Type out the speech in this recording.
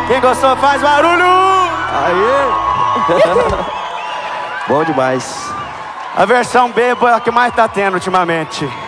Quem gostou faz barulho! Aê! Bom demais. A versão bêbada é a que mais tá tendo ultimamente.